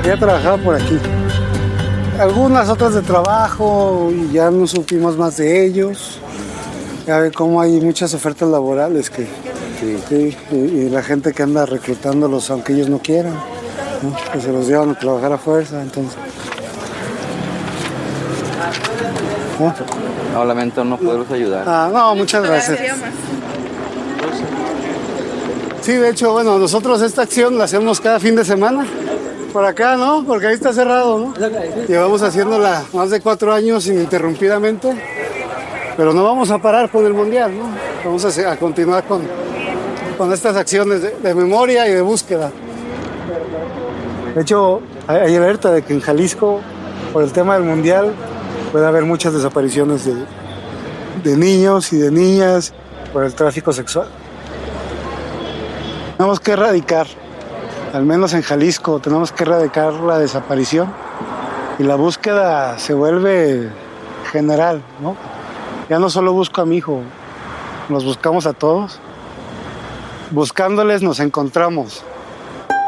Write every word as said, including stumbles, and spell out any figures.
ella trabajaba por aquí. Algunas otras de trabajo y ya no supimos más de ellos. Ya ve cómo hay muchas ofertas laborales que, sí. Sí, y, y la gente que anda reclutándolos aunque ellos no quieran, ¿no? Que se los llevan a trabajar a fuerza, entonces. ¿No? No, lamento no poderlos ayudar. Ah, no, muchas gracias. Sí, de hecho, bueno, nosotros esta acción la hacemos cada fin de semana. Por acá, ¿no? Porque ahí está cerrado, ¿no? Llevamos haciéndola más de cuatro años ininterrumpidamente, pero no vamos a parar con el Mundial, ¿no? Vamos a, hacer, a continuar con, con estas acciones de, de memoria y de búsqueda. De hecho, hay alerta de que en Jalisco, por el tema del Mundial, puede haber muchas desapariciones de, de niños y de niñas por el tráfico sexual. Tenemos que erradicar, al menos en Jalisco, tenemos que erradicar la desaparición y la búsqueda se vuelve general, ¿no? Ya no solo busco a mi hijo, nos buscamos a todos. Buscándoles nos encontramos.